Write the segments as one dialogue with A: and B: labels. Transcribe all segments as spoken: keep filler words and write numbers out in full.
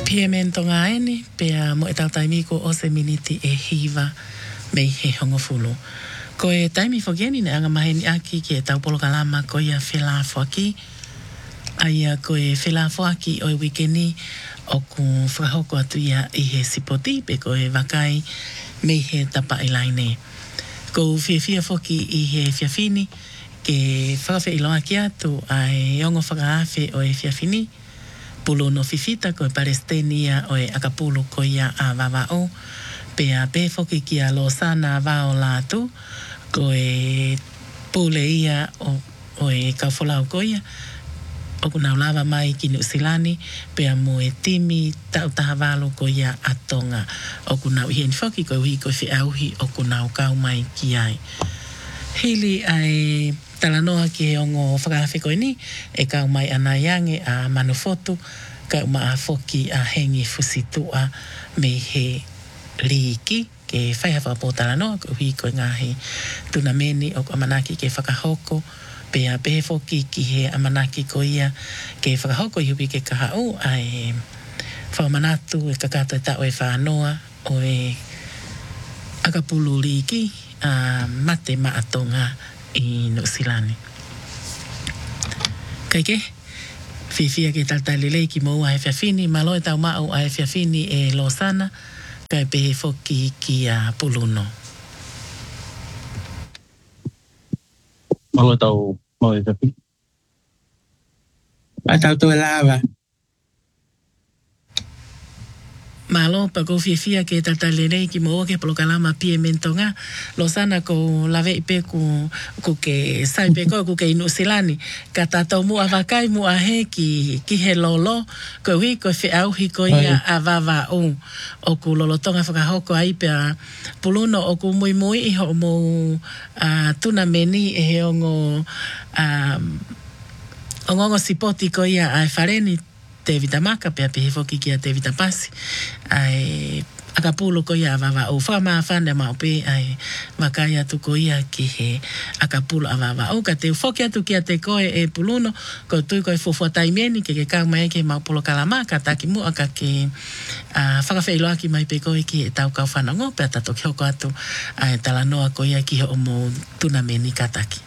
A: Piemento ngaini pea mo e tau taimiko o se miniti e hiva mei he hongofulu. Ko e taimi whogeni ne anga maheni aki ki e tau polo kalama ko ia whelafo aki. Aia ko e whelafo aki o e wikeni o ku whakahoko atu ia i he sipoti pe ko e wakai mei he tapa ilaine. Ko whiawhia whoki i he whiawhini ke whakawhi iloa ki atu ai ongo whakaafe o e whiawhini. Pulo no fifita ko e Palestina o e akapulu ko ia a vavao. Pea pe foki ki a Losana vao latu ko e pule ia o, o e kaufolau ko ia. O kuna lava mai ki New Zealand pea mo e timi tau tahavalo ko ia atonga. O kuna uhien foki ko ui ko fi auhi o kuna kau mai ki ai. Hili ai talanoa ki ongo whakawhi koe ni e kau mai ana yange a manufotu kau maa foki a hengi fusitua me he liiki ke whaihawa po talanoa ko hui koe ngahi tuna meni o amanaki ke whakahoko pea pehe foki ki he amanaki ko ia ke whakahoko i hupi ke kahau ai whaumanatu e kakato e tau e whanoa o e akapulu liiki a mate maatonga i New Zealand. Kai ke? Whiwhia ke taltalilei ki mo a e whiawhini, malo e tau mau a e whiawhini e Losana, kai pehe foki ki a Puluno.
B: Malo e tau mau e whiawhini.
C: A tau to e lava.
A: Malo pa ko whiwhia ke taltalilei ki mo ke polokalama pie mentonga, Losana ko lawe i pe ku, ku ke sai pe ko ku ke New Zealand, ka tātou mu a wakai mu a he ki, ki he lolo, ko hui ko whi auhi ko ia a wawa o, o ku lolotonga whakahoko ai pe a Puluno o ku mui mui iho mo uh, tuna meni e he ongo um, ongongo sipoti ko ia ai whareni te vitamaka pea pehe foki ki a te vitapasi ai akapulo ko ia vava o whama whane mao pe ai wakai atu ko ia ki he akapulo a vava o ka te foki atu ki a te koe e Puluno ko tui koe fufua taimeni ke ke kau mai ke mau pulo kalama ka taki mua ka ke uh, whakawhailoa ki mai pe koe ki e tau kau whanongo pea tato ki hoko atu ai talanoa ko ia ki he omo tuna meni ka taki.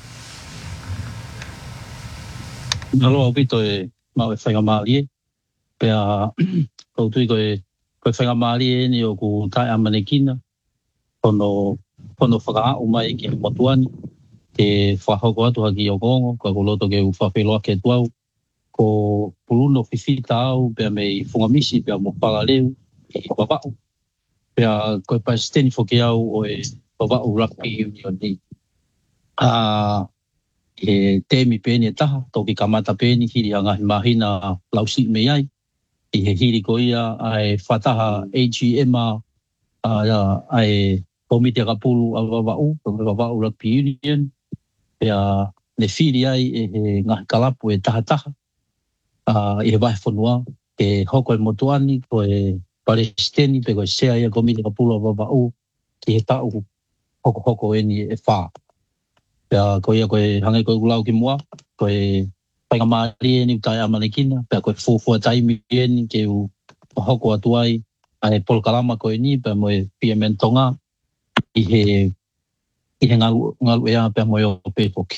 B: Nalo au pito e mau e whaingamali e pea kau tui koe koe whaingamali e ni o ku tae amanekina kono kono whakaau mai ki motuani ke whahoko atu haki o kongo ka kuloto ke uwhawheloa ke tuau ko Puluno whiwhita au pea mei whungamisi pea mo palaleu i wawau pea koe Palestini whoki au o e wawau rugby union ni a e temi peni e taha toki kamata peni hiri hangahi mahina lausi mei ai i he hiri ko ia ai whataha A G M a ai komite kapulu a wawau, wawau rugby union, pea ne whiri ai e he ngahi kalapu e taha taha, i he wahe whanua, e hoko e motuani ko e Palestini, pe ko e sea ia komite kapulu a wawau, ki he tau hoko hoko e ni e wha. Pea ko ia ko e hangai ko e ulau ki mua, ko e painga maari e ni utai amanekina, pea koe fufua taimi e ni ke u hoko atu ai, ai polkalama koe ni, pea moe pia mentonga, i he, i he ngalu, ngalu ea pea moe o pepoki.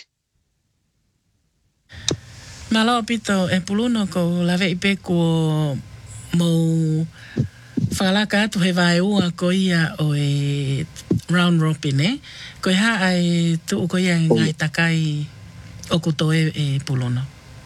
A: Malo pito e Puluno ko lawe i pe ko mo whalaka atu he vai ua ko ia o e round robin e, ko ha ai tu ko ia ngai takai o kuto e, e Puluno.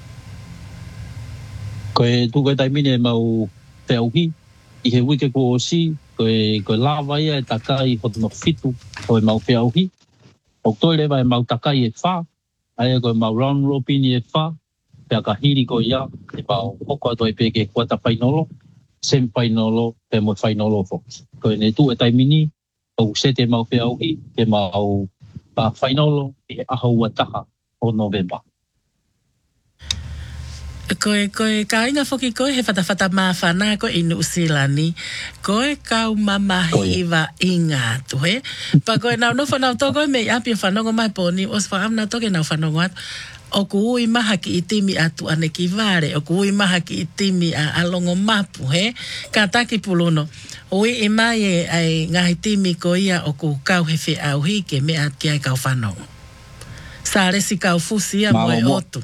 B: Koe tu koe taimine mau te auhi, i he wike ko o si, koe, koe lava ia e takai hotono fitu, koe mau te auhi. O toi lewa e mau takai e wha, aia koe mau round robin e wha, pea ka hiri ko ia, e mau hoko ato e peke kuata whainolo, sem whainolo, pe mo whainolo fo. Koe ne tu e taimini, o sete mau te auhi, e mau whainolo, e ahau ataha o November.
A: Koe, koe, ka inga whoki koe he whatawhata maa whanā koe i New Zealand. Koe kau mamahi iwa inga tu he. Pa koe nau no whanau tō koe mei api whanongo mai pōni, os wha amna toke nau whanongo atu. o kui maha ki itimi atu ane ki vare, o kui maha ki itimi a alongo mapu, he? Ka taki puluno. Oi e mai e ai ngahi timi ko ia o ku kau he whi au hike me at ki ai kau whanau. Sa resi kau fusi a moe otu.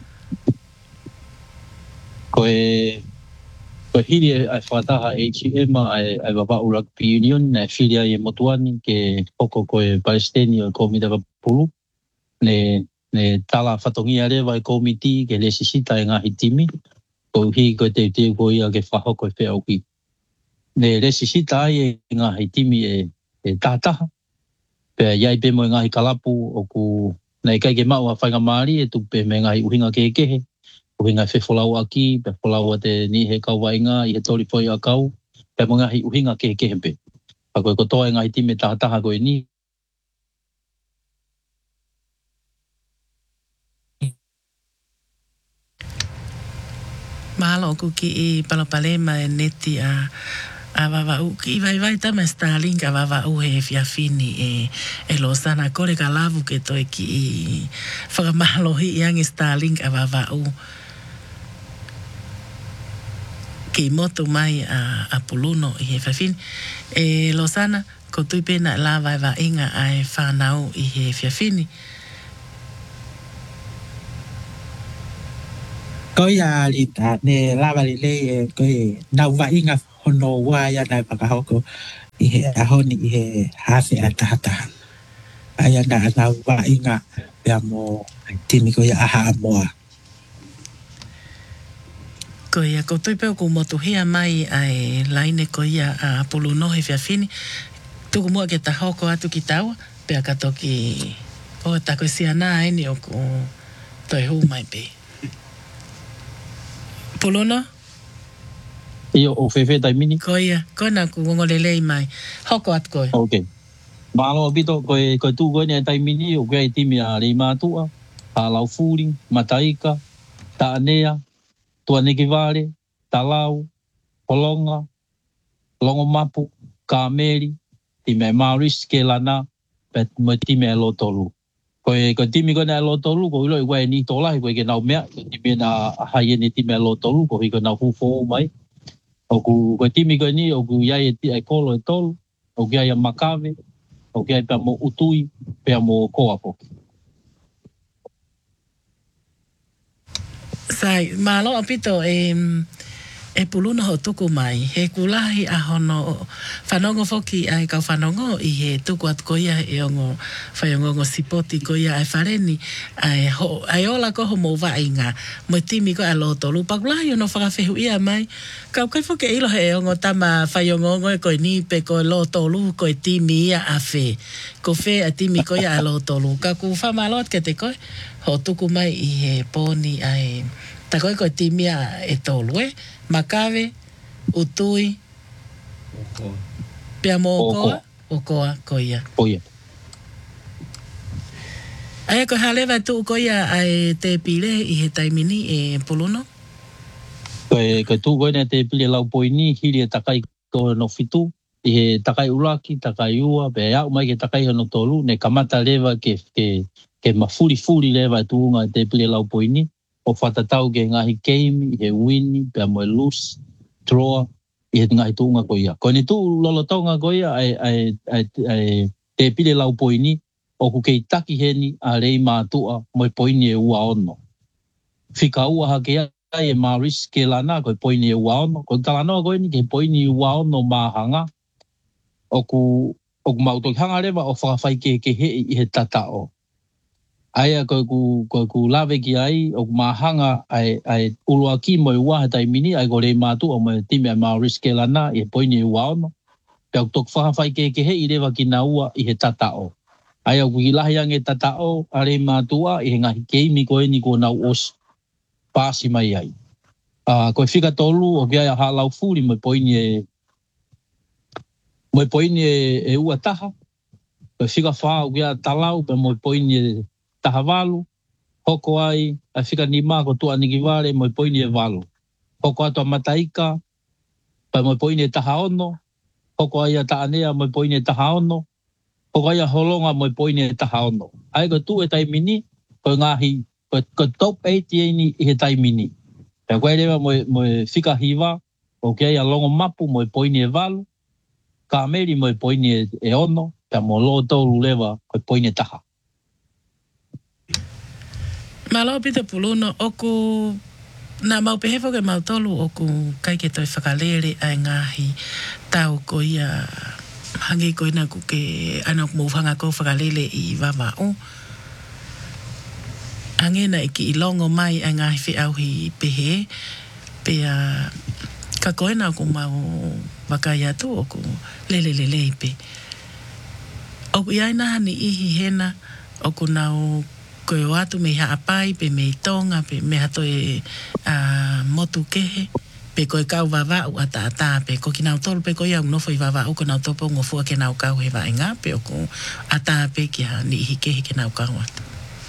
B: Ko e, ko hiri e ai whataha H M ai, ai Wawau Rugby Union, ne whiria e motuani ke hoko ko e Palestini o komita ka pulu. Ne, ne tala whatongia rewa e komiti ke le sisita e ngahi timi. Ko hi ko te te ko ia ke whahoko e whea uki. Ne resi sita ai e ngahi timi e, e tātaha. Pea iai pe mo e ngahi kalapu o ku nei kai ke mau a whainga maari e tupe me ngahi uhinga ke kehe. Uhinga e whefolau aki, pe folau a te ni he kau wainga i he tori poi a kau. Pea mo ngahi uhinga ke kehe pe. A koe kotoa e ngahi timi e tātaha koe ni.
A: Mahalo ku ki i Palopalema e neti a a Wawau ki vai vai tama Starlink a Wawau he fiafini e e lo sana kore ka lavu ke toi ki i whakamahalo hi iang Starlink a Wawau ki motu mai a, a puluno i he fiafini e lo sana ko tui pena la vai va inga ai whanau i he fiafini
C: ko ia lita ne lava le e ko nau va inga hono wa ya na pakahoko i he ahoni i he hase atata aya na nau va inga ya mo timi ko ia aha moa
A: ko ia ko tui peo ko motu hia mai ai laine ko ia a puluno he fiafini tuku mua ke ta hoko atu ki taua pea kato ki o ta ko siana ai ni o ko toi hu mai pe Puluno?
B: Iyo o whewhe tai mini.
A: Ko ia, ko na ku ngongolelei mai. Hoko at koe.
B: Ok. Malo bito koe koe tu koe ne tai mini o koe timi a rei mātua, a lau fūri, mataika, ta anea, tua neke vare, ta lau, holonga, longo mapu, kāmeri, time Maurice ke lana, pet mo time lo tolu. Koe ko timi ko na lo tolu ko ilo i koe ni tola koe ke nau mea ko timi na haie ni timi lo tolu ko ko na hufo mai o ku ko timi ko ni o ku iai e ai kolo e tolu o ku iai makave o ku iai pa mo utui pa mo koapo
A: Sai malo apito e e puluno ho tuku mai he kulahi a hono whanongo foki ai kau whanongo i he tuku at koia e ongo whaiongongo sipoti koia ai whareni ai, ho, ai ola ko ho mo wainga mo timi ko a loto lupa kulahi ono whakawhehu ia mai kau kai foki ilo he ongo tama whaiongongo e koe nipe ko loto lu ko e timi ia a whe ko whe a timi koia a loto lu ka ku whamalot ke te koe ho tuku mai i he poni ai ta koe koe timi a e tolu e Makawe, utui, pia mo okoa, okoa, koia.
B: Koia.
A: Aia ko halewa tu koia ai te pile i he taimini e puluno?
B: Koe, koe tu koe ne te pile lau poini, hiri e takai ko no fitu, i he takai uraki, takai ua, pe au mai ke takai hono tolu, ne kamata lewa ke, ke, ke mafuri furi lewa tu unga te pile lau poini, o whatatau ke ngahi keimi, he wini, pia moe loose, draw, i he ngahi tuunga koia. Ko ni tu lolo taunga koia ai, ai, ai, ai te pile lau poini, o ku kei taki heni a rei mātua moe poini e ua ono. Whika ua hake ai e Maurice ke lana koe poini e ua ono. Ko talanoa koe ni ke poini e ua ono mahanga. O ku, o ku mautoki hanga rewa o whakawhai ke ke he i he tatao. Aia ko ku ko ku lave ki ai o mahanga ai ai ulua ki mo wa tai mini ai go le matu o mo timi Maurice ke lana e poini wa no pe tok fa fa ke ke he i lewa ki na ua i he tatao ai o ki lahi ang e tatao ale matua i nga ke mi ko ni ko na os pasi mai ai a ko fika tolu o ki ai ha lau furi mo poini e mo poini e ua taha ko fika fa o ki talau pe mo poini tahavalu, hoko ai, a whika ni mā ko tua niki wale, mo poini e walu. Hoko ato a mataika, pa mo poini e taha ono, hoko ai a taanea, mo poini e taha ono, hoko ai a holonga, mo poini e taha ono. Ai ko tu e tai mini, ko ngahi ko ko top eight ni he taimini. Pe koe lewa mo mo fika hiva, o ke ia longo mapu mo poini e valu, ka meri mo poini e ono, pe mo lo tolu lewa ko poini taha.
A: Malo pita puluno oku na mau pehefo ke mau tolu oku kai ke toi whakalere ai ngahi tau ko ia hangi ko ina ku ke ana mo hanga ko whakalele i wawa o. Angena iki ilongo mai ai ngahi whi auhi pehe pea ka koena ku mau wakai atu oku lele lele pe. Oku iai nahani ihi hena oku nau koe o atu me haapai, pe me tonga, pe me hato e uh, motu kehe, pe koe kau wawau ata ata, pe ko ki nau tolu, pe koe au nofo i wawau, ko nau topo ngofua ke nau kau he waenga, pe o ko ata pe ki ha ni ihi kehe ke nau kau atu.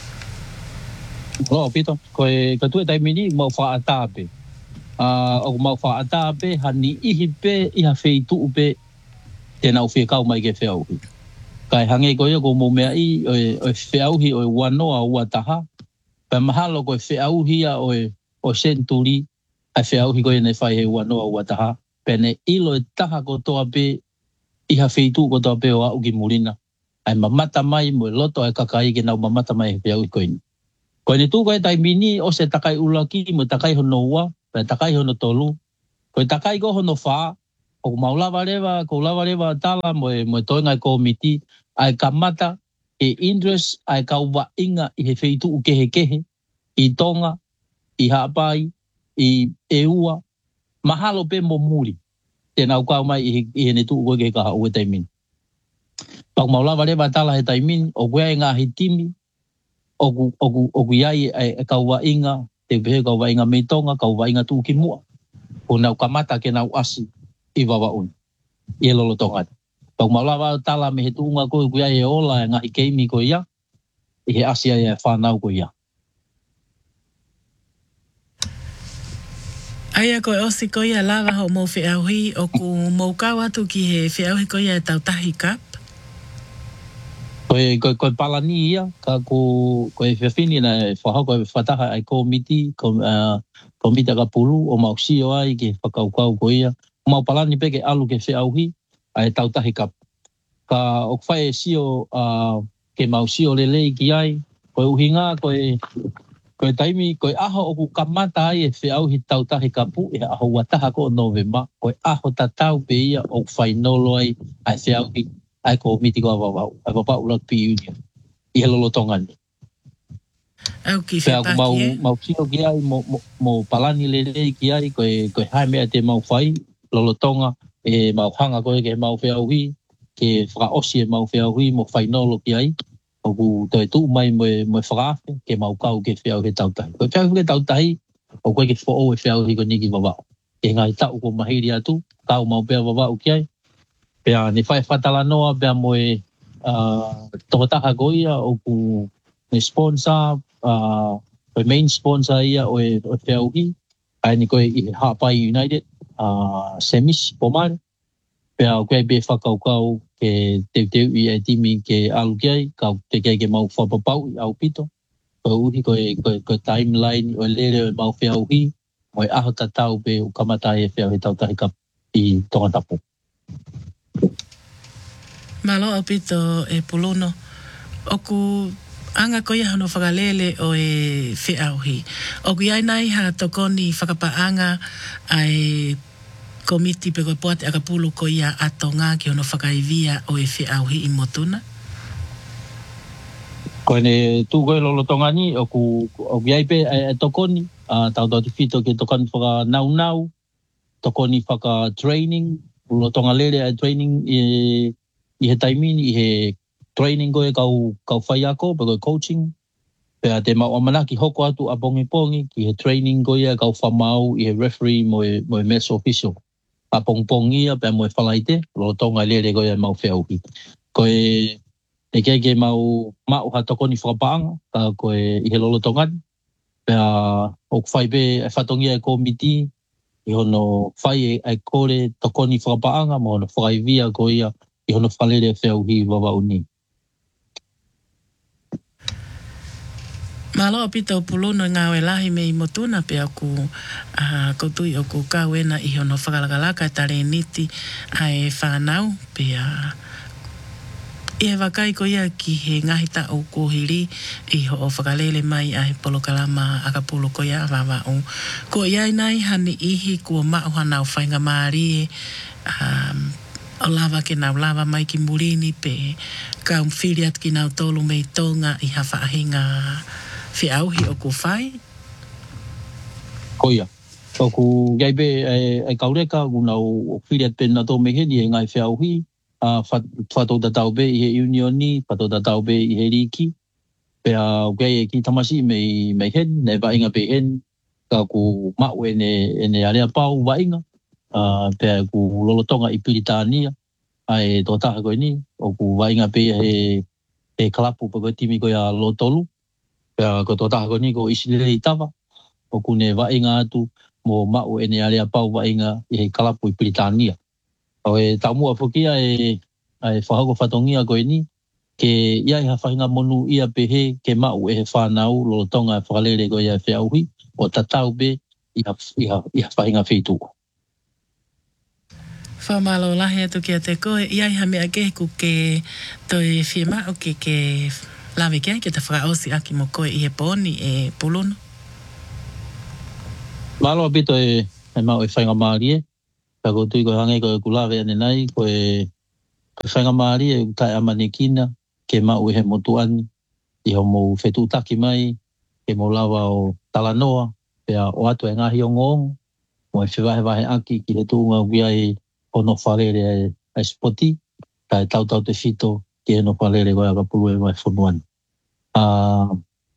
B: Lo, pito, koe katue taimini mau wha ata pe. Uh, o mau wha ata pe, ha ni ihi pe, iha whei tuu pe, te nau whea kau mai ke whea uhi. Kai hange koe ko mo mea i o o feauhi o wanoa ua taha. Pa mahalo ko feauhi a o o senturi a feauhi koe nei fai he wanoa ua taha. Pe ne ilo e taha ko toa pe iha feitu ko toa pe o au ki murina. Ai mamata mai mo loto ai kakai ke nau mamata mai he feauhi koe ni. Koe ni tu koe tai mini o se takai ulaki mo takai hono ua, pe takai hono tolu. Koe takai ko hono faa, o maulawa rewa, ko lawa rewa tala mo e mo toinga komiti, ai kamata e interest ai kau wa inga i he feitu u kehe kehe i tonga i hapai i eua mahalo pe mo muri te nau kau mai i he, i he ne tu u ke ka u taimin pau maulawa le batala he taimin o koe ngā hitimi o ku o ku o ku iai ai kau wa inga te vehe kau wa inga me tonga kau wa inga tu ki mua o nau kamata ke nau asi i wawa un i lolo tonga Pau maulawa tala me he tuunga koe kuia e ola e ngahi keimi ko ia. I he asia e whanau ko ia.
A: Aia koe osi ko ia lava ho mou whiauhi o ku mou kau atu ki he whiauhi ko ia e tautahi kap?
B: Koe, koe, koe palani ia, ka ko koe whiawhini na e whahau koe whataha ai komiti, ko, uh, komiti ka pulu o mau sio ai ke whakaukau ko ia. Mau palani peke alu ke whiauhi. Ai tautahi kap. Ka o whae sio uh, ke mau sio lelei ki ai, koe uhinga, koe, koe taimi, koe aho o ku kamata ai e whiau hi tautahi kapu, e aho wataha ko o Novemba, koe aho tatau pe ia o whai nolo ai, ai whiau hi, ai ko miti ko a wawau, ai wapau lak pi union, i he lolo tongani.
A: Au ki whiapaki
B: mau,
A: e?
B: mau sio ki ai, mo, mo, mo palani lelei ki ai, koe, koe hai mea te mau whai, lolo tonga, e mau hanga koe ke mau whiauhi, ke whakaosi e mau whiauhi mo whainolo ki ai, o ku toi tu mai mo mo whakaafe, ke mau kau ke whiauhi tautahi. Koe whiauhi ke tautahi, o koe ke whao e whiauhi ko niki wawao. Ke ngai tau ko mahiri atu, kau mau pia wawao ki ai, pia ni whai whatala noa, pia mo e uh, tokotaha ko ia, o ku ne sponsor, uh, koe main sponsor ia o e whiauhi, ai ni koe i Hapai United, Uh, semis pomar pea koe be whakaukau ke teu teu i ai timi ke alu kiai kau te kei ke mau whapapau i au pito koe uhi koe, koe, koe timeline o lere o mau whiauhi mo e aho tatau pe o kamatai e whiauhi tautahi kap i tongatapu.
A: Malo au pito e puluno oku anga ko ia no whakalele o e whiauhi. Oku iai nai ha tokoni whakapaanga ai komiti pe koe poate akapulu ko ia atonga ki ono whakaivia o e whiauhi i motuna?
B: Koe ne tū koe lolo tongani o ku o iai pe e tokoni a tau tau whito ke tokani whaka nau nau tokoni whaka training lo tonga lere ai training i, i he taimini i he training koe kau kau whai ako pe koe coaching pe a te mau amanaki hoko atu a pongi pongi ki he training koe kau whamau i he referee mo e, mo e match official a pong pongia pe mo e whalaite lo tonga lere koe mau whiauhi koe e kei ke mau mau ha tokoni whakapaanga ka koe i he lolo tongani pe a o whai pe e whatongia e komiti i hono whai e kore tokoni whakapaanga mo hono whakaivia koe ia i hono whalere whiauhi wawa uni.
A: Malo pito puluno ngā we lahi me i motuna pe aku uh, kotui o ku kawena i hono whakalakalaka e tare niti ai whanau pe uh, e wakai ko ia ki he ngahita o kohiri i ho o whakalele mai ai polokalama akapulu ko ia wawa o ko ia nai hani ihi kua mauhana o whainga maari um, o lava ke nau lava mai ki murini pe ka umwhiri at ki nau tolu mei tonga i hawha ahinga fi auhi o ku whai?
B: Koia. O ku gai be ai kaureka ku nau whiriat pe na tō meheni e ngai fi auhi. Whato da tau be i he unioni, whato da tau be i he riki. Pea o gai e ki tamasi mei mei hen, ne wainga pe hen. Ka ku mau e ne, e ne area pau wainga. Pea ku lolotonga i Piritania. Ai tō taha koe ni. O ku wainga pe he, he kalapu pa koe timi koe a Lotolu. Pea ko tō taha koe ni ko isilere i tawa. O ku ne wainga atu mo mau e ne area pau wainga i he kalapu i Piritania. O e taumua whukia e, e whahako whatongia koe ni. Ke ia i ha whahinga monu ia pe he ke mau e he whanau lolotonga e whakalere koe ia e whiauhi. O tatau be i ha, i ha, i ha whahinga whitu.
A: Whamalo lahi atu ki a te koe. Ia i ha mea ke ku ke toi whima o ke ke lawe kia ke te whakaosi aki mo koe i he pōni e puluno.
B: Malo apito e, e mau e whainga maari e. Ka ko tui ko hange ko e kulawe ane nai ko e whainga maari e utai amane kina ke mau e he motuani. I ho mou whetu taki mai ke mo lawa o Talanoa. Pea o atu e ngahi o ngongo. Mo e whiwahe wahe aki ki he tūnga wia e ono wharere e, e spoti. Ka e tau tau te whito ki e no wharere koe a kapulu e mai whunuani. Uh,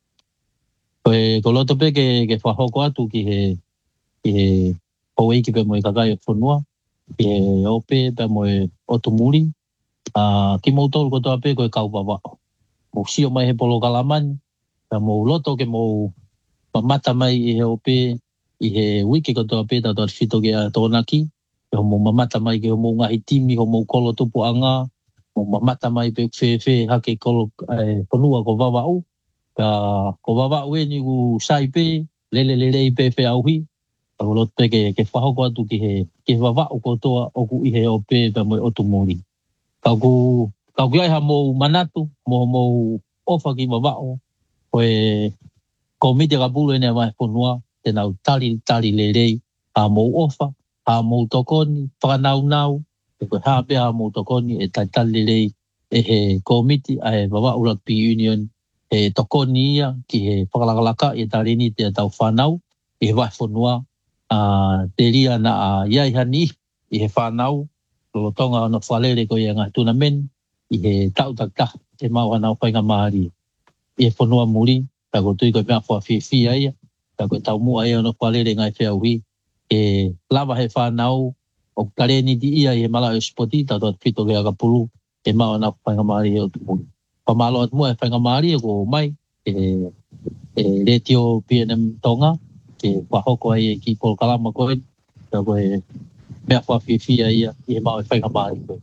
B: ko e ko loto pe ke, ke whahoko atu ki he ki he Hoi ki pe mo e kakai o whunua, ki he ope pe mo e otumuri, uh, ki mo tolu kotoa pe ko e kaupawao. Mo sio mai he polo kalamani, pe mo loto ke mo mamata mai i he ope, i he wiki kotoa pe tato at whito ke a tōnaki, pe mo mamata mai ke mo ngahi timi, ho mo kolo tupu anga, mo mamata mai pe whewhe hake kolo e, whunua ko wawau, pe ko wawau e ni u sai pe, lele lele i pe pe auhi, Ako lote ke, ke whahoko atu ki he, ke wawau kotoa oku i he ope pe mo otumori. Kau ku, kau ku aiha mou manatu, mo mou ofa ki wawau, koe komite ka pulu ene mai whunua, te nau tali tali lerei, ha mou ofa, ha mou tokoni, whakanau nau, e koe hape ha mou tokoni, e tai tali lerei, e he komite, a he wawau Rugby Union, e tokoni ia, ki he whakalakalaka, e tarini te tau whanau, e wai whunua, Uh, te ria na a uh, iai hani i he whanau lolotonga ana whalere ko i ngā tunamen i he tau tak tak te mau anau whainga maari i he whanua muri ta ko tui ko mea wha whiwhi aia ta ko tau mua aia ana whalere ngai whiauhi e lava he whanau o kareni di ia i he mala o spoti ta toa whito ke akapulu e mau anau whainga maari e o tumuri whamalo at mua e whainga maari e ko mai e, e retio P N M Tonga ke wahoko ai ki pol kalama koe ta koe mea whawhiwhia ia i he mau e whainga maari koe.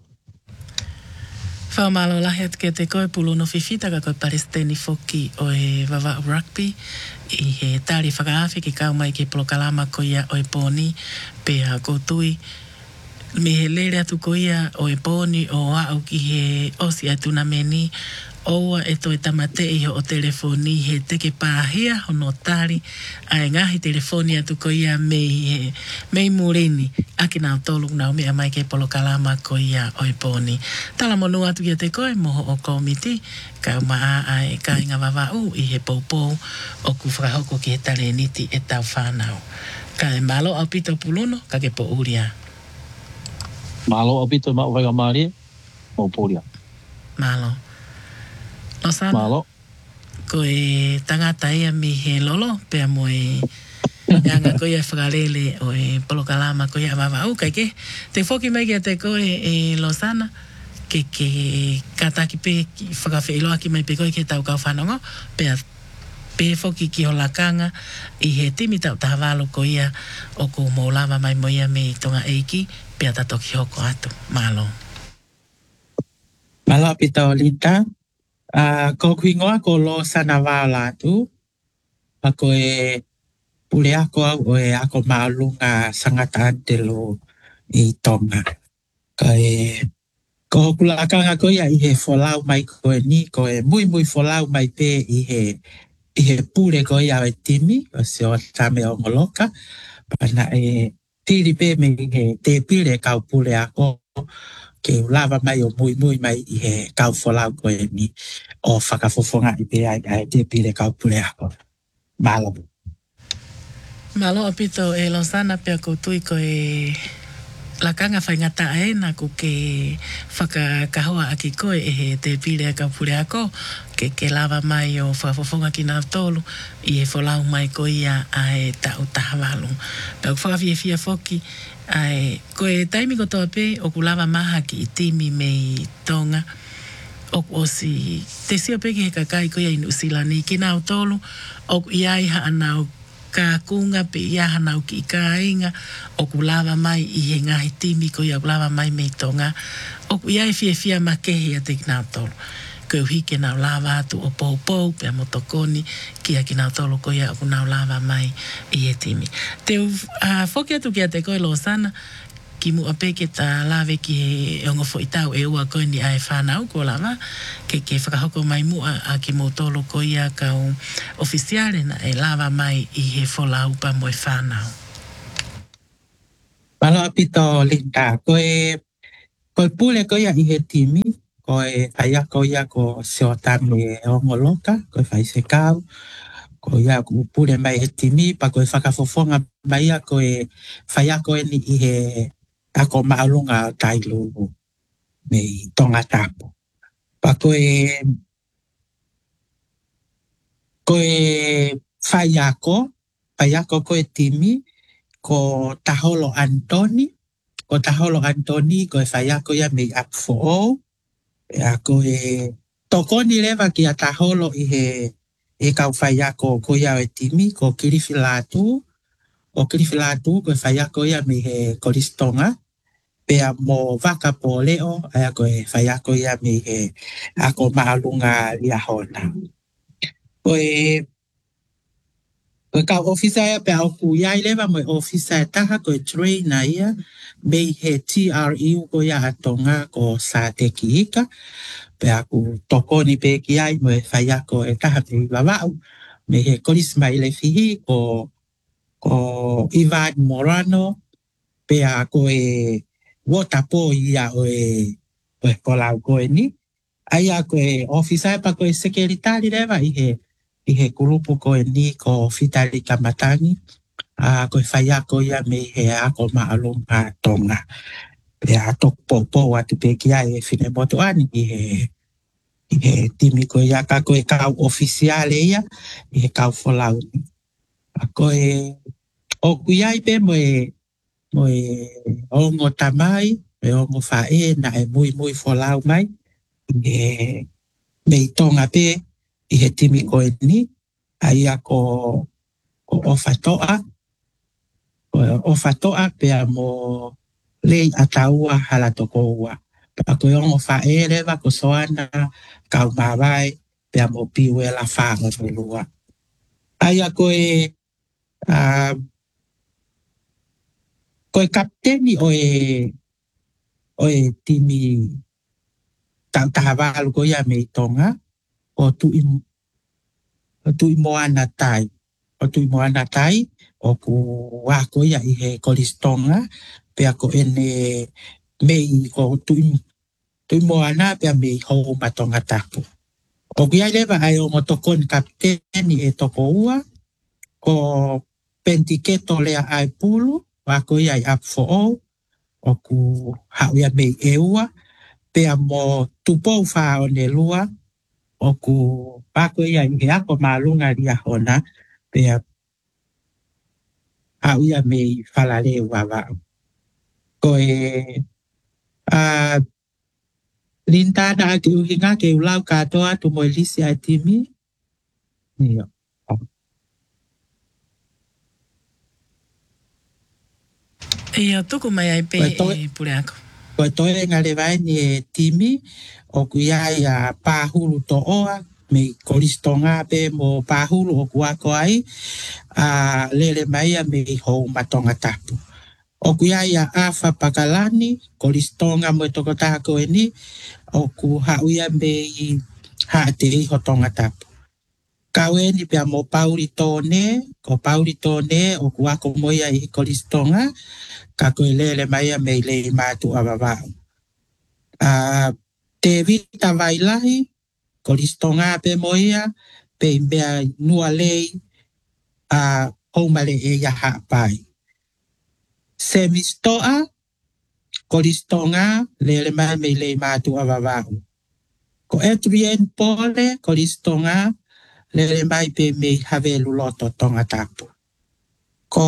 A: Whaumalo lahi atu ke te koe puluno whiwhita ka koe Palestini foki o e Vava'u Rugby i he tāri whakaafi ki kau mai ki polo kalama ko ia o e pōni pe a kōtui me he lere atu ko ia o e pōni o au ki he osi atu na meni oua e toi tamate i ho o telefoni he teke pāhia hono tāri ai ngahi telefoni atu ko ia mei he mei murini aki nao tolu nao mea mai ke polo kalama ko ia o e pōni tala monu atu kia te koe moho o komiti ka maa ai ka inga wawau i he poupou o ku whakahoko ki he tale niti e tau whanau ka e malo au pito puluno ka ke po uria
B: malo au pito ma uwega maari mo puria
A: malo no sana.
B: Malo.
A: Ko e tangata ia mi he lolo, pea mo e nganga ko ia whakarele o e polo kalama ko ia wawa au kai ke. Te whoki mai kia te koe e Losana, ke ke kataki pe whakawhi iloa ki mai pe koe ke tau kau whanongo, pea pe whoki ki ho lakanga i he timi tau tahawalo ko ia o ko mō lava mai mo ia me tonga eiki, pea tato ki hoko atu. Malo.
C: Malo pita o lita. Uh, ko kuingoa ko lo sana wala tu ako e pule ako au o e ako maalunga sangata antelo i tonga. Ka e ko kulakanga ko ia i he folau mai ko e ni ko e mui mui folau mai pe i he i he pule ko ia e timi o se o tame o ngoloka pana e tiri pe me i he te pile kau pule ako ke lava mai o mui mui mai i he kau folau ko e ni o whakafofonga i pe ai ai te pile kau pule ako. Malabu.
A: Malo apito e losana pe ko tui ko e la kanga whai ngata e na ko ke whakakahoa aki koe e he te pile a kaupure ako ke ke lava mai o whafofonga ki nā tolu i e wholau mai ko ia a e tau tahawalu. Pau whakawhia fia foki a e ko e taimi ko toa pe o ku lava maha ki i timi me i tonga o o si te sio pe ki he kakai ko ia inu silani ki nā tolu o ia iha anau ka kunga pe ia hanau ki ka inga o ku lava mai i he ngahi timi ko ia lava mai me tonga o ku ia i fia fia ma kehi a te kina tolu ko uhi ke nau lava atu o pou pou pe a motokoni ki a kina tolu ko ia ku nau lava mai i he timi te uh, foki atu ki a te koe lo sana ki mu ape ke ta lave ki he ongo fo itau e ua koe ni ai whanau ko lava ke ke whakahoko mai mua a ki mo tolo ko ia ka o ofisiale na e lava mai i he wholau pa mo e whanau.
C: Palo apito linda koe koe pule ko ia i he timi koe whaia ko ia ko seotame ongo loka koe whai se kau ko ia ku pule mai he timi pa koe whakafofonga mai ia koe whaia koe ni i he ako maalunga tailu me tonga tapu. Pa koe koe whaiako, whaiako koe timi ko Taholo Antoni, ko Taholo Antoni koe whaiako ia me up for all. Ea koe tokoni lewa ki a Taholo i he e kau whaiako ko ia e timi ko Kiriwhilatu, o Kiriwhilatu koe whaiako ia me he koristonga. Pea mo waka po leo, ea koe whaiako ia me he ako maalunga ia hona. Koe, koe kau ofisa ia pea oku iai lewa mo ofisa e taha koe trainer ia me he T R U ko ia atonga ko sa te ki ika. Pea ku tokoni pe ki ai mo e whaiako e taha pe wawau me he korisma ile fihi ko, ko Ivan Morano pea koe wota po ia o e o e kolau koe ni. Aia koe ofisa e pa koe sekeritari lewa i he i he kurupu koe ni ko Fitali Kamatangi. A koe whaiako ia me he ako maalunga tonga. Pea tok po po atu pe kia e whine moto ani i he i he timi koe ia ka koe kau ofisiale ia i he kau wholau ni. A koe o kuiai pe mo e mo e ongo tamai, me ongo whae na e mui mui wholau mai, e me i tonga pe i he timi koe ni, a ia ko, ko ofatoa, ko ofatoa pe a mo lei ataua hala toko ua. Pa koe ongo whae rewa ko soana kau mawai pe a mo piwe la whango lua. A ia koe a koe kapteni o e o e timi tau tahawalu ko ia me i tonga o tui o tui moana tai o tui moana tai o ku wako ia i he koristonga pe ako ene me i ko tui tui moana pe a me i hou matonga tapu o kia lewa ai o motokon kapteni e toko ua ko pentiketo lea ai pulu wako ia i up for all o ku hau ia mei e ua pe a mo tupou wha o ne lua o ku wako ia i he ako maalunga ria hona pe a hau ia mei whalare ua wau. Ko e a lintana ki uhinga ke ulau katoa tu mo elisi a timi nio.
A: Ia tuku mai ai pe e pure ako.
C: Ko toe ngale vai ni e timi o ku ia ia pahuru to oa me kolistonga pe mo pahulu o kua koai a lele mai me ho matonga tapu. O kuia ia afa pakalani kolistonga mo tokota ko eni o ku hauia me ha te ho tonga tapu. Kaweni pia mo pauri tone, ko pauri tone o kua ko moia i kolistonga ka ko lele mai me le matu avava. A te vita vailahi kolistonga pe moia pe mea nua lei a homale e ya hapai. Semistoa kolistonga lele mai me le matu avavau. Ko etrien pole kolistonga lele mai pe me have luloto tonga tapu. Ko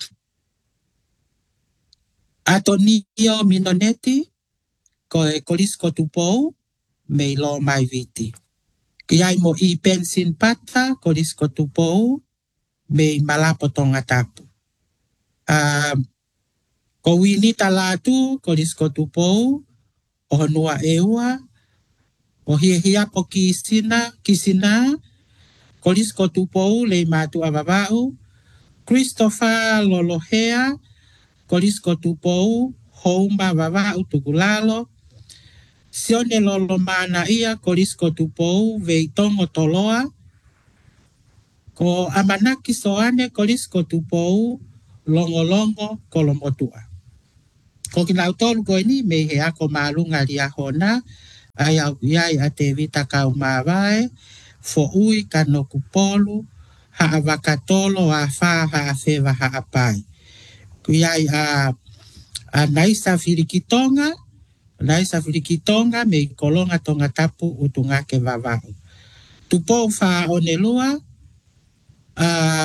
C: atonio minoneti ko e kolisko tupou me lo mai viti. Kiai mo i pensin pata kolisko tupou me malapo tonga tapu. Uh, ko wini talatu kolisko tupou o honua eua o hia hia po kisina kisina kolisko tupou le matu avavau Christopher Lolohea kolisko tupou houma avavau tukulalo sione lolo mana ia kolisko tupou veitongo toloa ko amanaki soane kolisko tupou longo longo kolomotua. Ko kinau tolu ko ini me he ako malunga lia hona ai au iai a te vita kau mawai fo ui kano kupolu ha avakatolo a fa ha afewa ha apai. Kuiai a a naisa filikitonga naisa filikitonga me kolonga tonga tapu utunga ke vavau. Tupou fa onelua a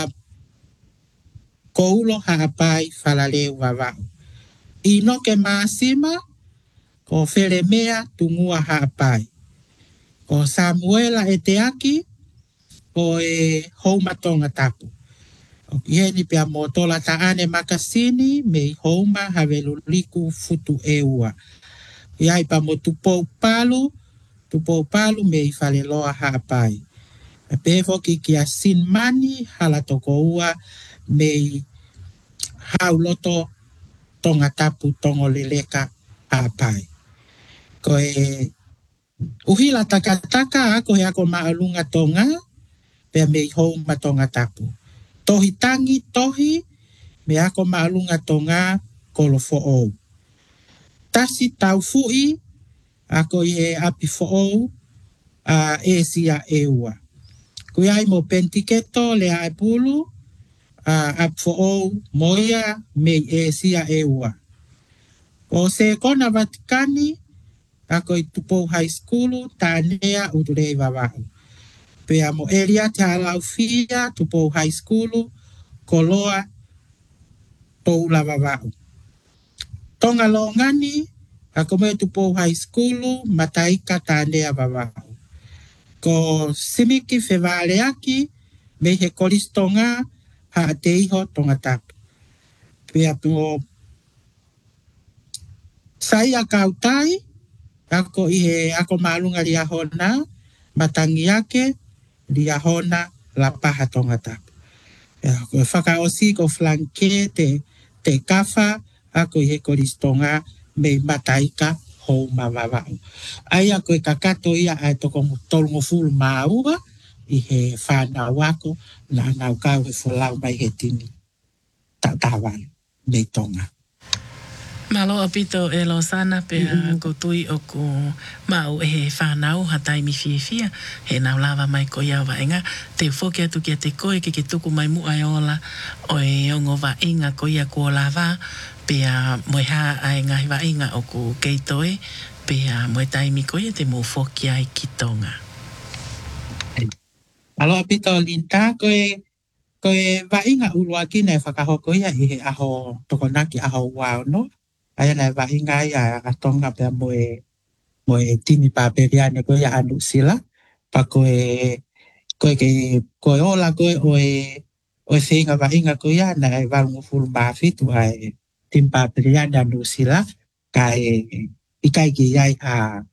C: koulo ha apai falaleu vavau. Ino ke masima ko Felemea tungua hapai. Ko Samuela eteaki ko e houmatonga tapu. O kieni pia motola taane makasini me houma haveluliku futu eua. Iai pa mo tupou palu, tupou palu me faleloa hapai. E pefo ki kia sinmani halatoko ua me hauloto tonga tapu tongo leleka hapai. Ko e uhila takataka ako he ako maalunga tonga pe me hou matonga tapu. Tohi tangi tohi me ako maalunga tonga kolofo ou. Tasi tau fui ako e api fo ou a esia eua. Kuiai mo pentiketo le aipulu a api fo ou moia me esia eua. O se kona Vatikani ako i Tupou High School tanea udurei vavau. Pe amo eria te alau fia Tupou High School koloa toula vavau. Tonga longani ako me Tupou High School mataika tanea vavau. Ko simiki fevaleaki me he kolistonga ha ateiho tonga tapu. Pe apo sai akautai ako ihe ako malunga lia hona matangi yake lia hona la paha tonga tapu. Ako whakaosi ko flanke te, te kafa ako ihe kolistonga me mataika hou mawawau. Ai ako e kakato ia ai toko tolungo fulu maua ihe whanau wako na nau kau he fulau mai he tini tatawan me tonga.
A: Malo apito e lo sana pe mm-hmm. ko tui o ko mau e he whanau hatai mi fia fia he nau lava mai ko iau wa inga te whoke atu kia te koe ke ke tuku mai mu ai ola o e ongo wa inga ko ia ko lava pe a moe ha ai ngahi wa inga o ko keitoe pe a moe taimi ko ia te mo whoke ai ki tonga.
C: Malo apito linta ko e ko e wa inga ulua kina e whakahoko ia i he aho tokonaki aho wao no. Ai na va inga ia a tonga pe moe moe tini paperiane ko ia anu sila pa ko e ko ke ko ola ko o e o singa va inga ko ia na va un ful ba fitu ai tim paperiane anu sila kai i kai ki ia a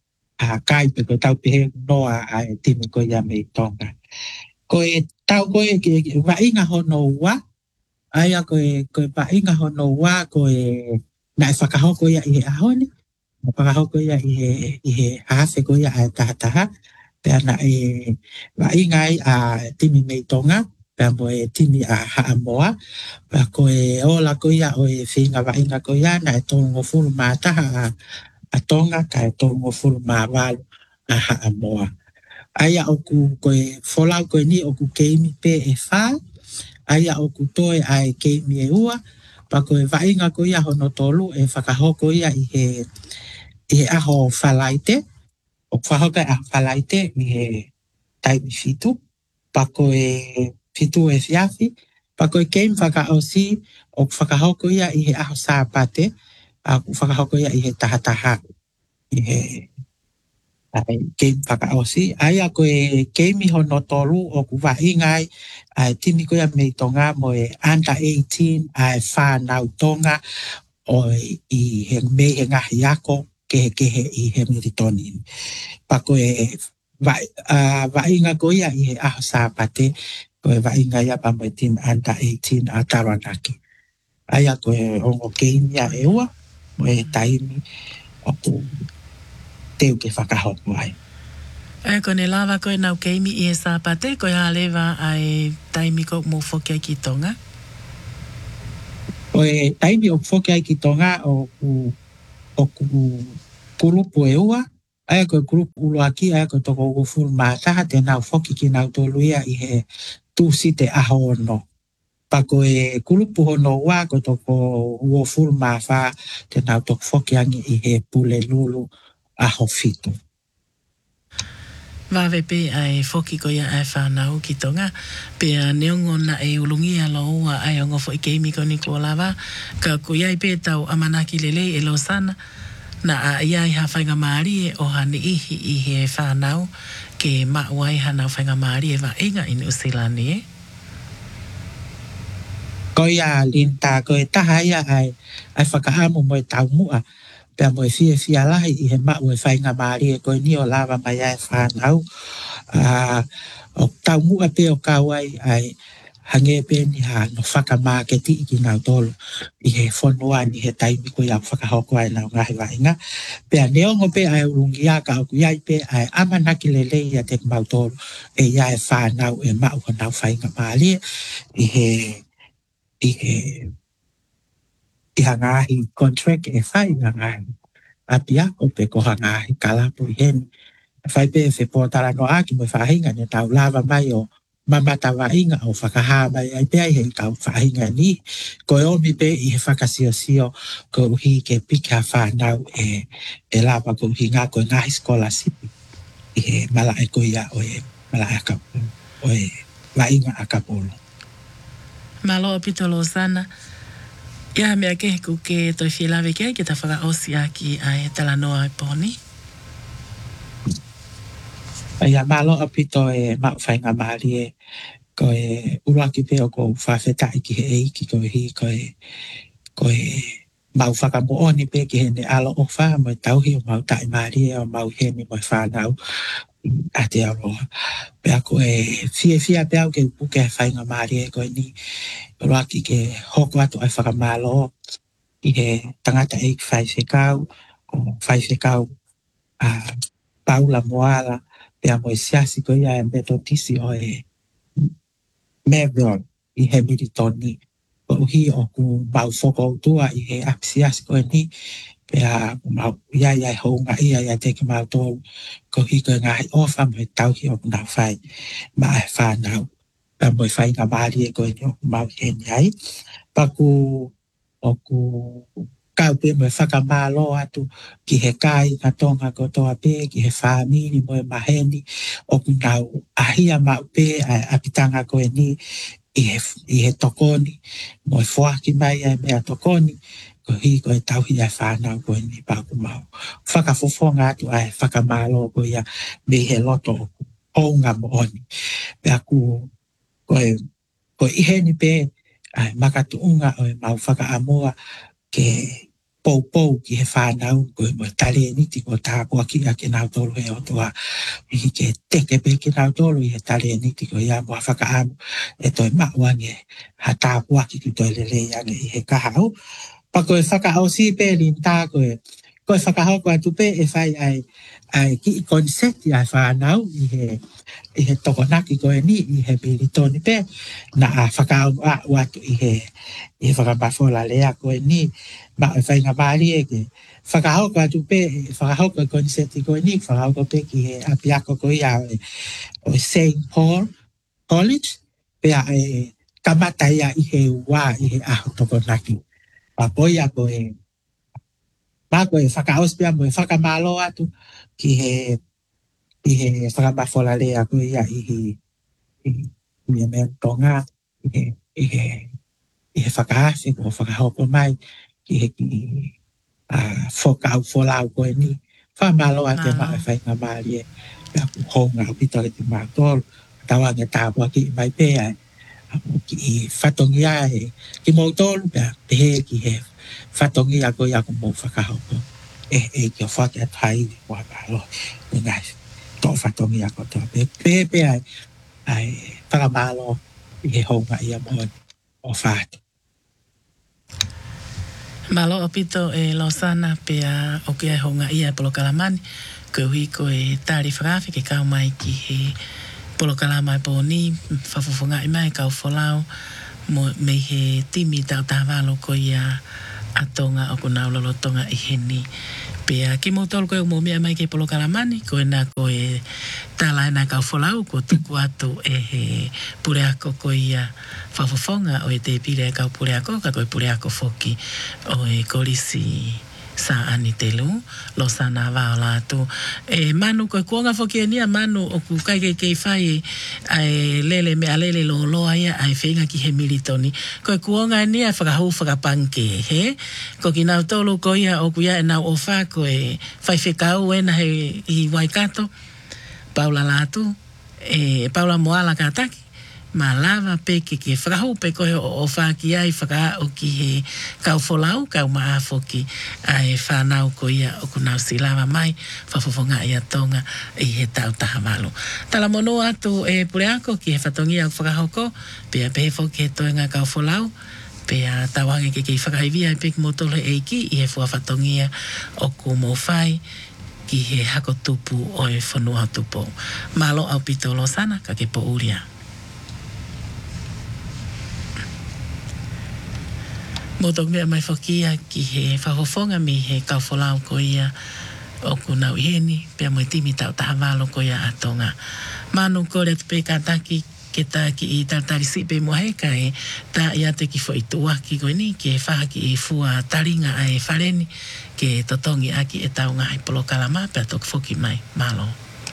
C: a kai pe ko tau pe noa a timi ko ia me tonga. Ko e tau ko e wa inga hono wa aia ko e ko pa inga hono wa ko e na e whakahoko ia i he ahoni. Na whakahoko ia i he i he hase ko ia a tahataha. Pea na e wa inga ai a timi me tonga. Pea mo e timi a haa moa. Pea ko e ola ko ia o e whinga wa inga ko ia na e tongo fulu mātaha a a tonga ka e tongo fulu mā walu a haa moa. Aia oku koe wholau koe ni oku keimi pe e whā. Aia oku toe ai keimi e ua. Pa koe wainga ko ia hono tolu e whakahoko ia i he, i he aho whalaite. O whahoka e aho whalaite i he taimi fitu. Pa koe fitu e fiafi. Pa koe keimi whakaosi o whakahoko ia i he aho sāpate. A whakahoko ia i he tahataha. I he ai game whakaosi. Aia koe keimi hono tolu o ku waingai ai timi koe me tonga mo e under eighteen ai whanau tonga o i he me he ngahi ako ke he ke he i he miritoni. Pa koe wainga koe ia i he aho sāpate koe wainga ia pa mo e tim under eighteen a Taranaki. Aia koe ongo keimi a eua mo e taimi o ku teu ke whakahoko ai.
A: Ai kone lava koe nau keimi i e sāpate, koe halewa ai taimi ko mō whokia ki tonga?
C: Koe taimi o whokia ki tonga o ku, o ku kurupu e ua, ai koe kurupu uluaki, ai koe toko ugu fulu mātaha te nau whoki ki nau toluia i he tūsi te aho ono. Pa koe kurupu hono ua, koe toko ugu fulu māwha te nau toko whokiangi i he pule lulu aho fitu.
A: Wawe pe ai whoki ko ia ai whanau ki tonga. Pea neongo na e ulungi a loa ai ongo fo i keimi ko ni ko lawa. Ka ko iai pe tau amanaki lele e lo sana. Na a iai ha whainga maari e o hane ihi i he whanau. Ke mauai hanau whainga maari e wa inga in usilani e.
C: Ko ia linta ko e taha ia ai ai whakaamu mo e tau mua. Pea mo e fia fia lahi i he mau e whainga maari e koe ni o lawa mai ai whanau. Uh, o tau mua pe o kawai ai hange pe ni ha no whakamāketi i ki nau tolu i he whanua ni he taimi ko ia whakahoko ai nau ngahi wainga. Pea neongo pe ai urungi a ka oku iai pe ai amanaki lele ia te mau tolu e iai whanau e mau ho nau whainga maari i he i he i hangahi contract e whai hangahi. Apia o pe ko hangahi kalapu i heni. Whai pe e whepotara no aki mo whahinga ni tau lava mai o mamata wainga o whakaha mai ai pe ai hei tau whahinga ni. Ko e omi pe i he whakasio sio ko uhi ke pika whanau e, e lava ko uhi ngā ko ngahi scholarship i he mala e ko ia o e mala e akapolo o e wainga akapolo.
A: Malo pitolo sana. Ia mea ke heku ke toi whilawe ke ke ta whaka osi aki ai tala noa e poni.
C: Ia malo apito e mau whainga maari e ko e uruaki pe o ko whawhetai ki he eiki ko e hi ko e ko e mau whakamooni pe ki he ne alo o wha mo e tauhi o mau tai maari e o mau heni mo e whanau a te aroa. Pea ko e fie fia pe au ke upuke e whainga maari e ko e ni uruaki ke hoko atu ai whakamalo i he tangata eiki whai whekau ko whai whekau a Paula Moala pea mo e siasi ko ia e metotisi o e Melbourne i he miritoni. Ko uhi o ku mau whoko utua i he apsiasi ko e ni pea mau ia ia e hounga ia ia teke mau tōru. Ko hi ko ngahi ofa mo e tauhi o kuna whai ma e whanau. Pea mo e whainga maari e ko e ni o ku mau heni ai. Pa ku o ku kau pe mo e whakamalo atu ki he kai ka tonga ko toa pe ki he whamini mo e maheni o ku nau ahia mau pe a pitanga ko e ni i he, i he tokoni mo e whoaki mai e mea tokoni ko hi ko e tauhi a whanau ko e ni pa ku mau whakafofonga atu a e whakamalo ko ia me he loto o ku honga mo oni pea ku ko e ko i heni pe ai makatuunga o e mau whakaamoa ke pou pou ki he whanau ko e mo tale ni ti ko tā kua ki a ke nau tolu he o toa i ke teke pe ke nau tolu i he tale ni ti ko ia mua whakaamu e toi mauange ha tā kua ki ki toi lele iange i he kahau pa ko e whakaau si pe lin tā ko e ko e whakahau ko atu pe e whai ai ai ki i konseti ai whanau i he i he tokonaki ko e ni i he bilitoni pe na a whakau a watu i he i he whakamafola lea ko e ni ma e whainga maari e ke whakahau ko atu pe whakahau ko e konseti ko e ni whakahau ko pe ki he apiako ko ia o Saint Paul College pe a e kamata ia i he wā i he aho tokonaki pa po ia ko e pa ko e whakahau spia mo e whakamalo atu ki he i he whakamafola lea ko ia i he i he mea tonga i he i he i he whakahasi ko whakahopo mai ki he ki a whakau wholau ko e ni whamalo a te maa e whainga maari e a ku honga o pita le ti maa tolu tawange tāpua ki mai pēa ki i whatongia e ki mou tolu pēa pehe ki he whatongia ko ia ku mou whakahopo e e ki o whake atai wa malo ngai to whatongia ko to pe pe pe ai ai whakamalo i he honga ia mo o whate
A: Malo o pito e Losana pea o kia honga ia polo kalamani ko hui ko e tari whakawhi ke kau mai ki he polo kalamai po ni whafufunga i mai kau wholau mo me he timi tau tāwalo ko ia atonga o kunau lolotonga i he ni pea ki mo tolu ko e mo mea mai ke polo kalamani ko e nā ko e tālai nā kau wholau ko tuku atu e he pureako ko ia whafufonga o e te pire kau pureako ka ko e pureako foki o e kolisi sa ani te lu lo sana wao lātu e manu ko e kuonga foki e nia manu o ku kai kei kei whai ai lele me alele lo loa ia ai whenga ki he militoni ko e kuonga e nia whakahau whakapanke he ko ki nau tolu ko ia o ku ia e nau o wha ko e whai whekau e na he i Waikato Paula lātu e Paula Moala kātaki ma lava pe ke ke whakahau pe koe o whaki ai whaka o ki he kau wholau, kau maa foki ai whanau ko ia o kunau si lava mai whafofonga ia tonga i he tau taha malo. Tala mono atu e pureako ki he whatongia o whakahau ko pea pe foki he toenga kau wholau pea tawange ke ke whakaivia i peki motole eiki i he fua whatongia o ku mo whai ki he hako tupu o e whanua tupu. Malo au pito Losana ka ke po uria. Motok mea mai whakia ki he whahofonga mi he kauwholau ko ia o kunau iheni, pia moe timi tau taha walo ko ia atonga. Manu kore atu pe kātaki ke tā ki i tartari sipe mua heka e tā ia te ki fo i tuaki ko ni ke whaha ki i fua taringa ai whareni ke totongi aki e tau ngā i polo kalama pia tok foki mai malo.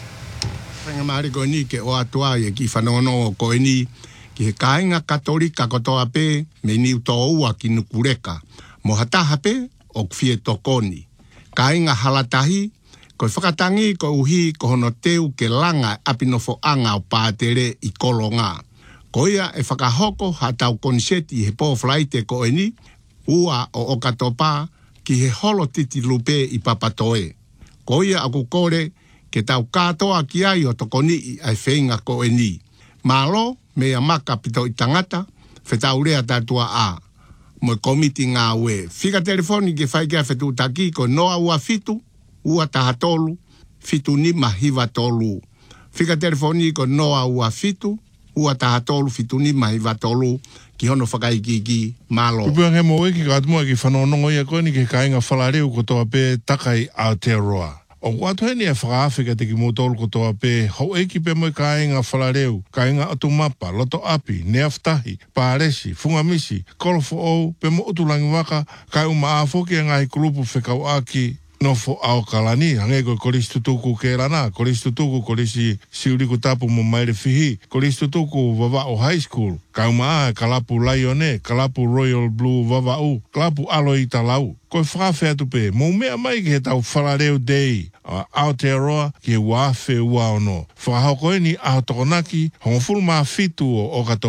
D: Whenga maare ko ni ke o atua e ki whanono ko ni ki he kāinga katolika kotoa pe me niu tō ua ki nukureka. Mo hataha pe o kwhie tokoni. Kāinga halatahi, ko whakatangi ko uhi ko hono teu ke langa apinofo anga o pātere i kolonga. Ko ia e whakahoko hatau konseti he pōwhlaite ko eni, ua o okatopa ki he holo titi lupe i papatoe. Ko ia aku kore ke tau katoa ki ai o tokoni i ai whenga ko eni. Malo, mea maka pito i tangata, whetaurea tātua a. Mo komiti ngā ue. Whika telefoni ke whaikia whetu taki ko noa ua fitu, ua taha tolu, fitu nima hiva tolu. Whika telefoni ko noa ua fitu, ua taha tolu, fitu nima hiva tolu, ki hono whakaikiki malo.
E: Kupuange mo eki ka atumua ki whanonongo ia koe ni ke kāinga whalareu ko toa pe takai Aotearoa. O watu heni e whakaawhika te ki mōtolu ko toa pe, hau eiki pe moi kāinga whalareu, kāinga atumapa, loto api, neaftahi, pāresi, fungamisi, kolofo ou, pe mo utulangi waka, kai uma āwhoki a ngai kulupu whekau aki, nofo ao kalani, hange ko koristu tuku ke rana, koristu tuku korisi siuriku tapu mo maire fihi, koristu tuku vava o high school, kai uma a kalapu Laione, kalapu Royal Blue vava u, kalapu alo i talau. Ko whawhea tupe, mō mea mai ki he tau whalareu dei, a Aotearoa ki he wāwhe ua ono. Whakahau koe ni aho tokonaki, hongo furu maa fitu o okatopa.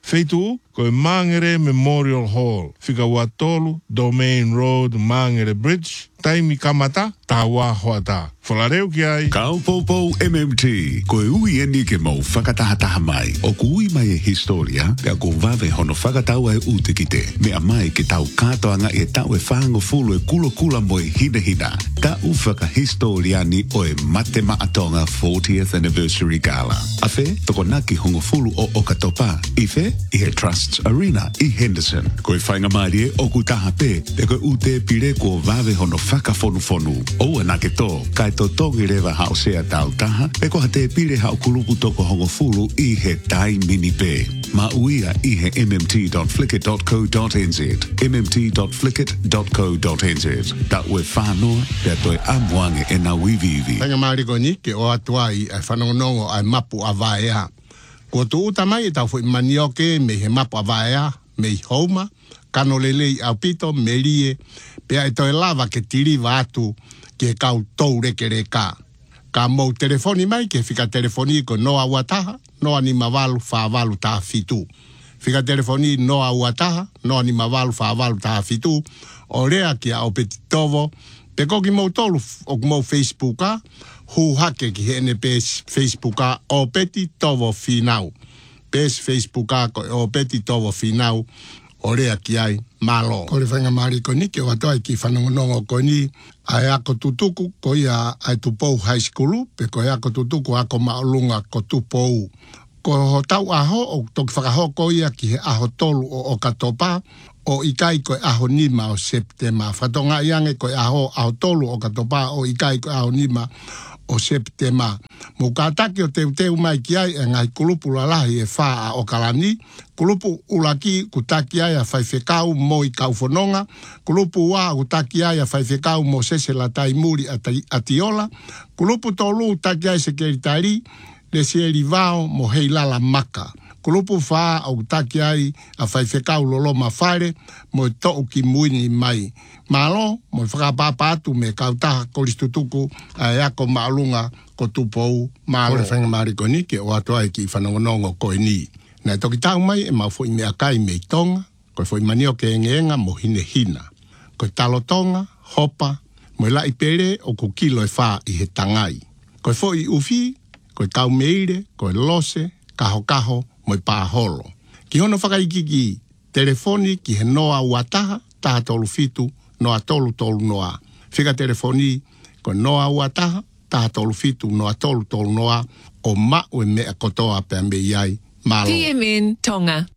E: Feitu, ko e Mangere Memorial Hall. Fika Watolu, Domain Road, Mangere Bridge. Taimi kamata, tawa hoata. Whalareu ki ai.
F: Kaupopou M M T, ko e ui eni ke mau whakatahataha mai. O ku ui mai e historia, pea ko vave hono whakataua e ute ki te. Mea mai ke tau katoanga e tau e whango fulu e kulo kula mo e hina hina. Ta u whakahistoriani o e mate maatonga fortieth Anniversary Gala. A whe, toko naki hongo fulu o Okatopa. I whe, i he Trusts Arena i Henderson. Ko e whainga maari e oku taha pe, e ko ute pire ko vave hono whakafonu fonu. O anake tō, kai to tongi rewa hao sea tau taha, e ko hate pire hao kulupu toko hongo fulu i he tai mini pe. Ma uia i he m m t dot flickr dot co dot n z, m m t dot flickr dot co dot n z. Ta ue whanoa, pia toi amwange e na wivivi.
D: Tanga mariko ni, ke o atua i ai whanongonongo ai mapu a vaea. Ko tu uta mai e tau fui manioke me he mapu a vaea, me i houma, kano lelei au pito, me lie, pia e toi lava ke tiri vatu, ke kau tau reke reka. Ka mou telefoni mai, ke fika telefoni ko noa wataha, noa ni mavalu whaavalu taha fitu. Fika telefoni noa wataha, noa ni mavalu whaavalu taha fitu, o rea ki a opeti tovo, pe koki mou tolu o mou Facebooka, hu hake ki hene pes Facebooka, opeti tovo finau. Pes Facebooka ko opeti tovo finau, o rea ki ai malo. Ko le whainga maari ko ni, ke watoa ki whanongonongo ko ni, ai ako tutuku ko ia ai tupou high school, pe ko ia ako tutuku ako maolunga ko tupou. Ko ho tau aho, o toki whakaho ko ia ki he aho tolu o Okatopa, o ikai ko aho nima o Septema. Whatonga iange ko aho aho tolu o Okatopa, o ikai ko aho nima o Septema. Mo kātaki o teu teu mai ki ai, e ngai kulupu lalahi e whaa o Kalani, kulupu ulaki kutaki ai a whaiwhekau mo i kauwhanonga, kulupu wā kutaki ai a whaiwhekau mo sese la taimuri a tiola, kulupu tolu taki ai se keritari, le sieri vao mo hei lala maka. Kulupu whaa au taki ai a whaiwhekau lolo mawhare, mo i to'u ki muini mai. Malo, mo i whakapapatu me kautaha koristutuku a eako maalunga ko tupou malo. Kore whainga mariko ni ke o atoa e ki whanongonongo koe ni. Nei toki tau mai e mau fwoi mea kai me i tonga, koe fwoi manio ke engenga mo hine hina. Koe talo tonga, hopa, mo i lai pere o ku kilo e whaa i he tangai. Koe fwoi ufi, koe kau meire, koe lose, kaho kaho, mo i pāholo. Ki hono whakaikiki telefoni ki he noa uataha, taha tolu fitu, noa tolu tolu noa. Whika telefoni ko noa uataha, taha tolu fitu, noa tolu tolu noa, o mau e mea kotoa pia me iai malo.
G: P M N Tonga.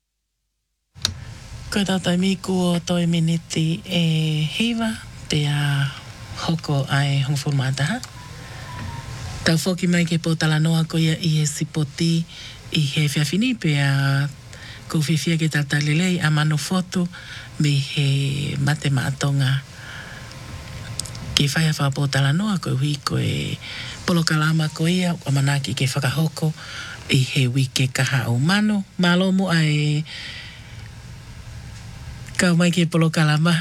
A: Ko tata miku o toi miniti e hiva, pia hoko ai hongfurmataha. Tau foki mai ke potala noa ko ia i e sipoti, i he whiawhini pia ko whiwhia ke tatalelei a mano foto me he mate maatonga. Ke whaia whapotala noa ko hui ko e polokalama ko ia o manaki ke whakahoko i he wike kaha o mano. Malo mo ai kau mai ke polokalama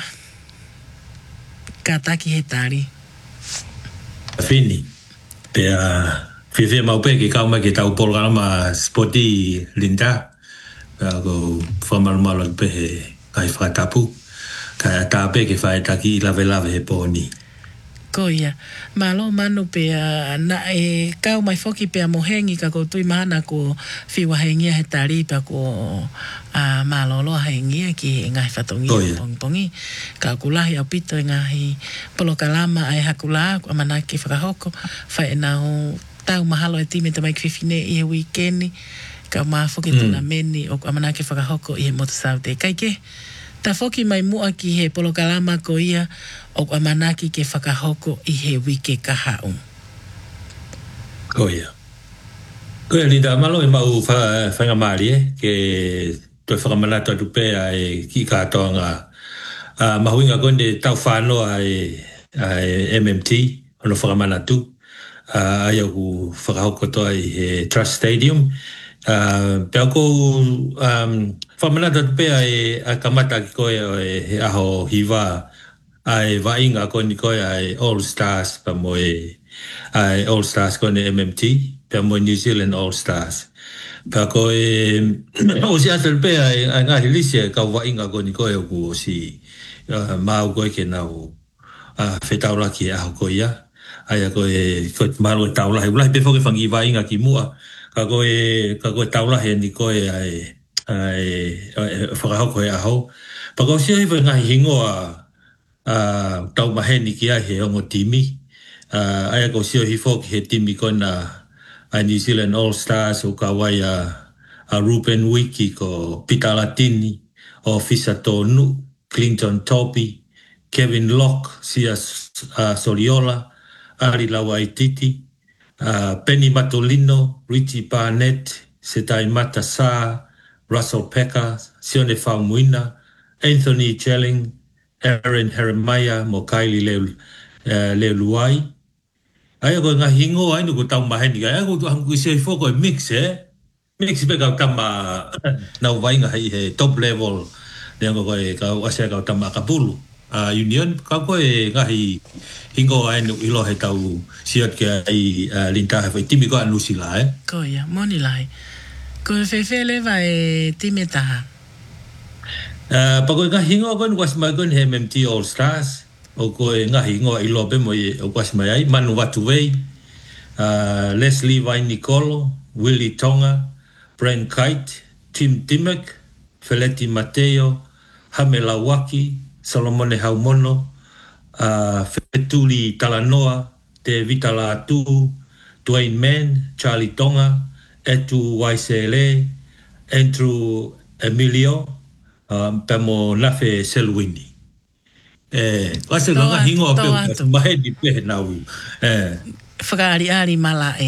A: ka taki he tari.
H: Fini. Pea whiwhia maupe ke kau mai ke tau polokalama spoti linda. Pea ko whamarumalo pe he kai whakatapu. Kai tāpe ke whae taki lawe lawe he pōni.
A: Ko ia. Malo manu pea na e kau mai foki pea mohengi ka ko tui mana ko whiwa hengia he tari pea ko uh, malolo hengia ki ngai whatongi oh, yeah. pongi. Ka kulahi au pito ngahi polokalama ai hakula ko amanaki whakahoko whae nao tau mahalo e time tamai kwhiwhine i he weekendi ka maa foki mm. tuna meni o amanaki whakahoko i he motasau te kaike. Ta foki mai mua ki he polokalama ko ia o amanaki ke whakahoko i he wike kahau.
H: Ko ia. Ko ia linda malo e mau whainga maari e ke toi whakamanata tupe ai ki katoa ngā uh, mahuinga konde tau whanoa ai, ai M M T ono whakamanatu uh, ai au whakahoko toa i he Trust Stadium. Uh, pea ko um, whamanata tupe ai a kamata ki koe e he aho hiva ai vainga ko ni koe ai All Stars pa moe ai All Stars ko ne M M T pe mo New Zealand All Stars pa ko e o si atel pe ai nga hilisia ka wa inga ko ni ko e ku si ma ko ke na o a fetaura ki a ko ya ai ko e ko malo taula e lai pe fo ke fangi va inga ki mua ka ko e ka ko taula he ni ko e ai ai fa ko e a ho pa ko si e nga hingo a a tau ma he ni ki a he o timi a ai ko si hi fo ki he timi ko na a New Zealand All Stars o kawai a, a Ruben Wiki ko Peter Latini o Fisa Tonu, Clinton Topi, Kevin Locke, Sia uh, Soliola, Ari Lawaititi, uh, Penny Matolino, Richie Barnett, Setai Matasa, Russell Pecker, Sione Faumuina, Anthony Chelling, Aaron Jeremiah, Mokaili Leu, uh, Leuluai, ai ko nga hingo ai no ko tau ma ni ai ko hang ko se fo ko mix eh mix be ka tama na vai nga he top level ne ko ko ka asa ka tama ka bulu a union ka ko e nga hi hingo ai no ilo he tau siat ke ai linta he timi ko anu sila eh
A: ko ya moni lai ko fe fe le vai timeta
H: a pa ko nga hingo ko was ma gon he M M T All Stars o ko e ngahi ngo i lope mo i o kwasi mai ai Manu Watuwei uh, Leslie Vai Nicolo Willie Tonga Brent Kite Tim Timek Feleti Mateo Hamela Waki Solomone Haumono uh, Fetuli Talanoa Te Vitala Atu Dwayne Mann Charlie Tonga Etu Waisele Andrew Emilio um, Pemo Nafe Selwini eh wase nga hingo pe mai di pe na u eh
A: Whakaari ari mala e